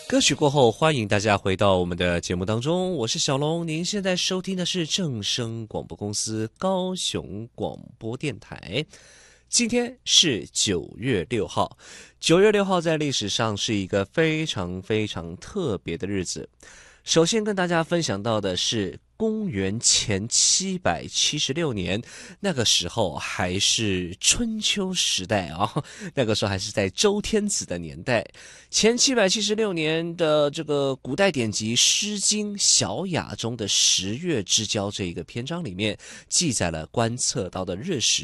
歌曲过后，欢迎大家回到我们的节目当中，我是小龙。您现在收听的是正声广播公司高雄广播电台。今天是9月6号，9月6号在历史上是一个非常非常特别的日子。首先跟大家分享到的是公元前776年，那个时候还是春秋时代啊，那个时候还是在周天子的年代。前776年的这个古代典籍《诗经·小雅》中的十月之交这一个篇章里面，记载了观测到的日食